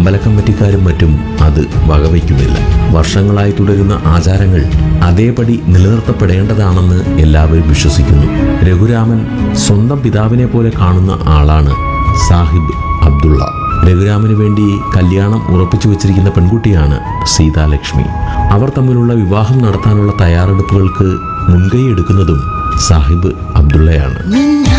അമ്പലക്കമ്മിറ്റിക്കാരും മറ്റും അത് വകവയ്ക്കുന്നില്ല. വർഷങ്ങളായി തുടരുന്ന ആചാരങ്ങൾ അതേപടി നിലനിർത്തപ്പെടേണ്ടതാണെന്ന് എല്ലാവരും വിശ്വസിക്കുന്നു. രഘുരാമൻ സ്വന്തം പിതാവിനെ പോലെ കാണുന്ന ആളാണ് സാഹിബ് അബ്ദുള്ള. രഘുരാമന് വേണ്ടി കല്യാണം ഉറപ്പിച്ചു വെച്ചിരിക്കുന്ന പെൺകുട്ടിയാണ് സീതാലക്ഷ്മി. അവർ തമ്മിലുള്ള വിവാഹം നടത്താനുള്ള തയ്യാറെടുപ്പുകൾക്ക് മുൻകൈ എടുക്കുന്നതും സാഹിബ് അബ്ദുള്ളയാണ്.